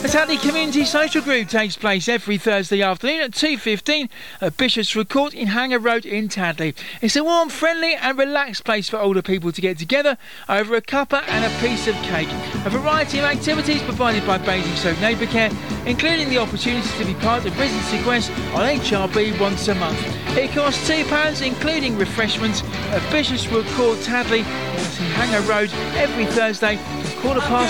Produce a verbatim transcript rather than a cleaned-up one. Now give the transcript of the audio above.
The Tadley Community Social Group takes place every Thursday afternoon at two fifteen at Bishopswood Court in Hanger Road in Tadley. It's a warm, friendly and relaxed place for older people to get together over a cuppa and a piece of cake. A variety of activities provided by Basing Stoke Neighbour Care, including the opportunity to be part of Residency Quest on H R B once a month. It costs two pounds including refreshments at Bishopswood Court, Tadley, in Hanger Road every Thursday from quarter past